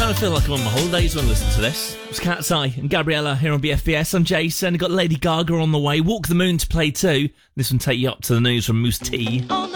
kind of feel like I'm on my holidays when I listen to this. It's Cat's Eye and Gabriella here on BFBS. I'm Jason. I've got Lady Gaga on the way. Walk the Moon to play too. This one take you up to the news from Moose T.